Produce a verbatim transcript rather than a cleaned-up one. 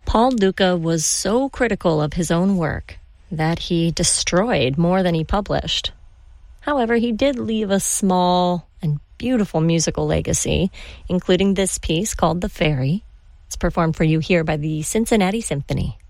Paul Duca was so critical of his own work that he destroyed more than he published. However, he did leave a small and beautiful musical legacy, including this piece called The Ferry. It's performed for you here by the Cincinnati Symphony.